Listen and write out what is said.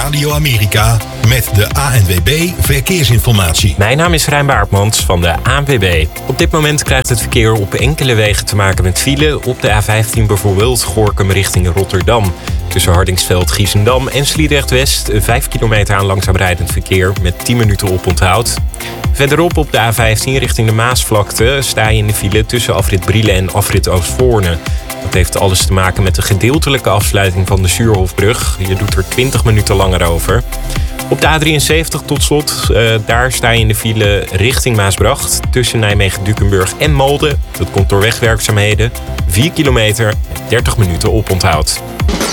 Radio Amerika met de ANWB Verkeersinformatie. Mijn naam is Rijn Baartmans van de ANWB. Op dit moment krijgt het verkeer op enkele wegen te maken met file. Op de A15 bijvoorbeeld Gorinchem richting Rotterdam. Tussen Hardingsveld, Giesendam en Sliedrecht-West 5 kilometer aan langzaam rijdend verkeer met 10 minuten oponthoud. Verderop op de A15 richting de Maasvlakte sta je in de file tussen afrit Brielen en afrit Oostvoorne. Dat heeft alles te maken met de gedeeltelijke afsluiting van de Zuurhofbrug. Je doet er 20 minuten langer over. Op de A73 tot slot, daar sta je in de file richting Maasbracht. Tussen Nijmegen, Dukenburg en Malden. Dat komt door wegwerkzaamheden. 4 kilometer met 30 minuten oponthoud.